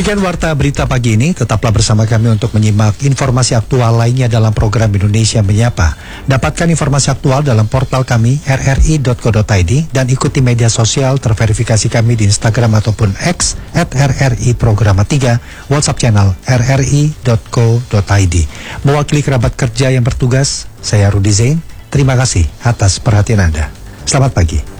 Demikian Warta Berita pagi ini. Tetaplah bersama kami untuk menyimak informasi aktual lainnya dalam program Indonesia Menyapa. Dapatkan informasi aktual dalam portal kami rri.co.id dan ikuti media sosial terverifikasi kami di Instagram ataupun X @RRI Programa 3, WhatsApp channel rri.co.id. Mewakili kerabat kerja yang bertugas, saya Rudi Zain. Terima kasih atas perhatian Anda. Selamat pagi.